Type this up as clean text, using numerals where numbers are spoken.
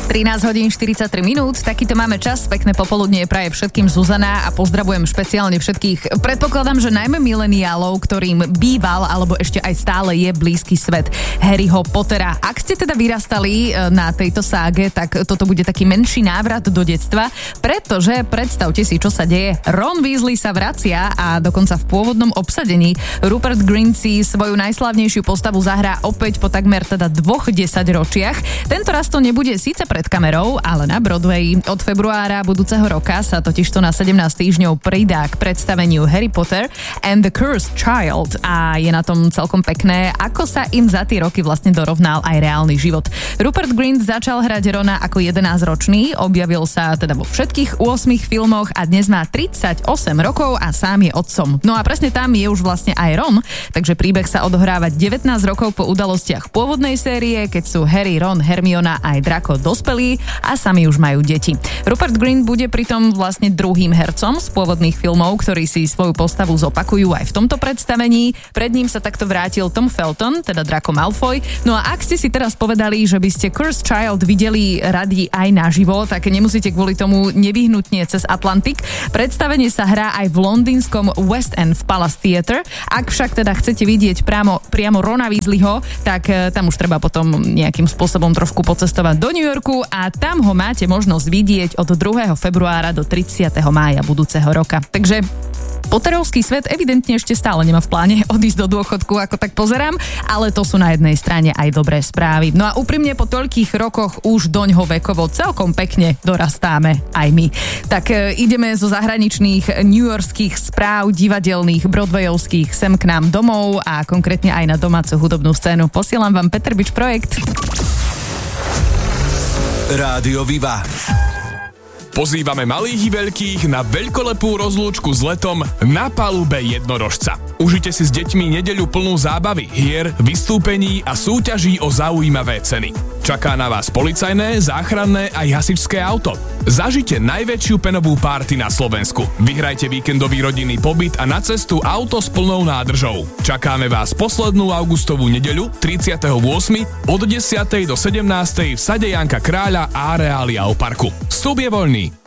13 hodín 43 minút, takýto máme čas, pekné popoludnie praje všetkým Zuzana a pozdravujem špeciálne všetkých. Predpokladám, že najmä mileniálov, ktorým býval alebo ešte aj stále je blízky svet Harryho Pottera. Ak ste teda vyrastali na tejto ságe, tak toto bude taký menší návrat do detstva, pretože predstavte si, čo sa deje. Ron Weasley sa vracia a dokonca v pôvodnom obsadení. Rupert Grint si svoju najslávnejšiu postavu zahrá opäť po takmer teda 2 desaťročiach. Tento raz to nebude síce pred kamerou, ale na Broadway. Od februára budúceho roka sa totižto na 17 týždňov pridá k predstaveniu Harry Potter and the Cursed Child a je na tom celkom pekné, ako sa im za tie roky vlastne dorovnal aj reálny život. Rupert Grint začal hrať Rona ako 11-ročný, objavil sa teda vo všetkých 8 filmoch a dnes má 38 rokov a sám je otcom. No a presne tam je už vlastne aj Ron, takže príbeh sa odohráva 19 rokov po udalostiach pôvodnej série, keď sú Harry, Ron, Hermiona aj Draco dospelí a sami už majú deti. Rupert Grint bude pritom vlastne druhým hercom z pôvodných filmov, ktorí si svoju postavu zopakujú aj v tomto predstavení. Pred ním sa takto vrátil Tom Felton, teda Draco Malfoy. No a ak ste si teraz povedali, že by ste Cursed Child videli radi aj naživo, tak nemusíte kvôli tomu nevyhnutne cez Atlantik. Predstavenie sa hrá aj v londýnskom West End v Palace Theatre. Ak však teda chcete vidieť priamo Rona Weasleyho, tak tam už treba potom nejakým spôsobom trošku pocestovať do New Yorku a tam ho máte možnosť vidieť od 2. februára do 30. mája budúceho roka. Takže Potterovský svet evidentne ešte stále nemá v pláne odísť do dôchodku, ako tak pozerám, ale to sú na jednej strane aj dobré správy. No a úprimne po toľkých rokoch už doňho vekovo celkom pekne dorastáme aj my. Tak ideme zo zahraničných newyorských správ divadelných, broadwayovských sem k nám domov a konkrétne aj na domácu hudobnú scénu. Posielam vám Peter Bič projekt. Rádio Viva. Pozývame malých i veľkých na veľkolepú rozlúčku s letom na palube jednorožca. Užite si s deťmi nedeľu plnú zábavy, hier, vystúpení a súťaží o zaujímavé ceny. Čaká na vás policajné, záchranné aj hasičské auto. Zažite najväčšiu penovú párty na Slovensku. Vyhrajte víkendový rodinný pobyt a na cestu auto s plnou nádržou. Čakáme vás poslednú augustovú nedeľu 38. od 10. do 17. v sade Janka Kráľa a Areália o parku. Vstup je voľný.